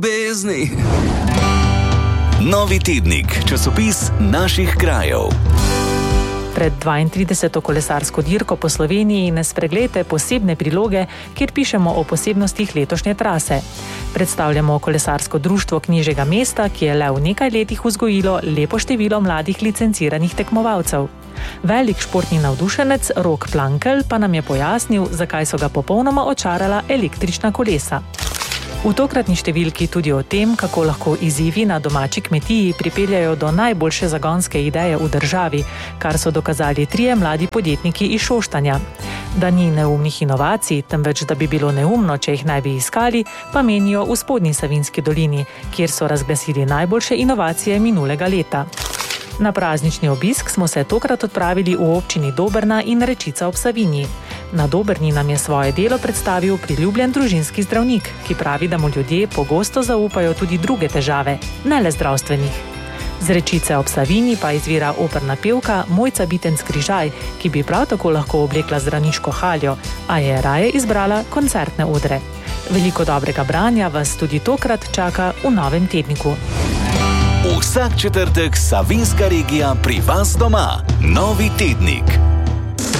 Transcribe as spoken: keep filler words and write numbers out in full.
Bezni. Novi tednik, časopis naših krajev. Pred dvaintrideseto kolesarsko dirko po Sloveniji ne spreglejte posebne priloge, kjer pišemo o posebnostih letošnje trase. Predstavljamo kolesarsko društvo Knežjega mesta, ki je le v nekaj letih vzgojilo lepo število mladih licenciranih tekmovalcev. Velik športni navdušenec Rok Plankelj pa nam je pojasnil, zakaj so ga popolnoma očarala električna kolesa. V tokratni številki tudi o tem, kako lahko izzivi na domači kmetiji pripeljajo do najboljše zagonske ideje v državi, kar so dokazali trije mladi podjetniki iz Šoštanja. Da ni neumnih inovacij, temveč da bi bilo neumno, če jih ne bi iskali, pa menijo v Spodnji Savinjski dolini, kjer so razglasili najboljše inovacije minulega leta. Na praznični obisk smo se tokrat odpravili v občini Dobrna in Rečica ob Savinji. Na Dobrni nam je svoje delo predstavil priljubljen družinski zdravnik, ki pravi, da mu ljudje pogosto zaupajo tudi druge težave, ne le zdravstvenih. Z Rečice ob Savinji pa izvira operna pevka Mojca Bitenc-Križaj, ki bi prav tako lahko oblekla zdravniško haljo, a je raje izbrala koncertne odre. Veliko dobrega branja vas tudi tokrat čaka v novem tedniku. Vsak četrtek Savinjska regija pri vas doma. Novi tednik.